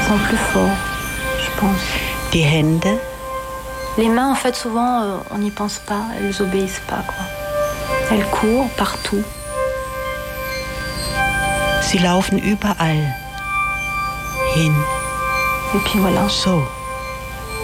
sont plus forts, je pense. Die Hände? Les mains, en fait, souvent, on n'y pense pas, elles obéissent pas, quoi. Elles courent partout. Sie laufen überall hin. Et puis voilà. So.